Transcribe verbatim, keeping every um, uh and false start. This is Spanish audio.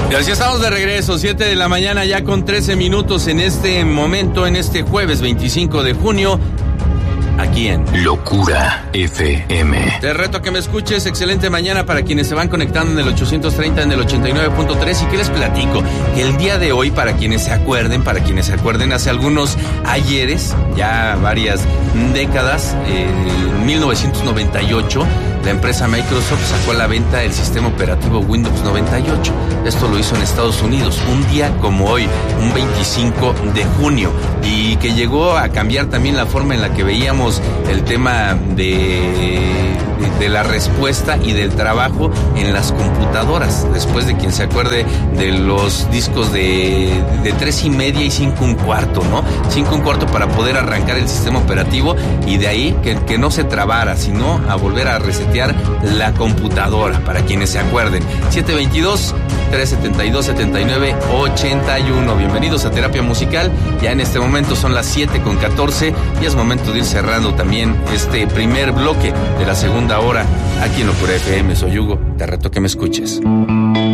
Y así estamos de regreso, siete de la mañana ya con trece minutos en este momento, en este jueves veinticinco de junio, aquí en Locura F M. Te reto a que me escuches, excelente mañana para quienes se van conectando en el ochocientos treinta, en el ochenta y nueve punto tres. ¿Y qué les platico? Que el día de hoy, para quienes se acuerden, para quienes se acuerden, hace algunos ayeres, ya varias décadas, eh, en mil novecientos noventa y ocho, la empresa Microsoft sacó a la venta el sistema operativo Windows noventa y ocho. Esto lo hizo en Estados Unidos, un día como hoy, un veinticinco de junio, y que llegó a cambiar también la forma en la que veíamos el tema de, de, de la respuesta y del trabajo en las computadoras. Después de quien se acuerde de los discos de, de tres y media y cinco un cuarto, ¿no? Cinco un cuarto para poder arrancar el sistema operativo, y de ahí que, que no se trabara, sino a volver a resetear la computadora, para quienes se acuerden. siete veintidós, trescientos setenta y dos, setenta y nueve, ochenta y uno. Bienvenidos a Terapia Musical. Ya en este momento son las siete con catorce y es momento de ir cerrando también este primer bloque de la segunda hora aquí en Locura F M. Soy Hugo, te reto que me escuches.